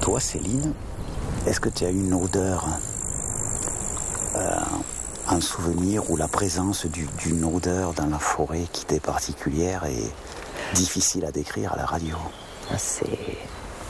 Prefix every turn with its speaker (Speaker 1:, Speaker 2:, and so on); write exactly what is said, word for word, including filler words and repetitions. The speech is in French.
Speaker 1: Toi, Céline, est-ce que tu as une odeur, euh, un souvenir ou la présence du, d'une odeur dans la forêt qui t'est particulière et difficile à décrire à la radio?
Speaker 2: C'est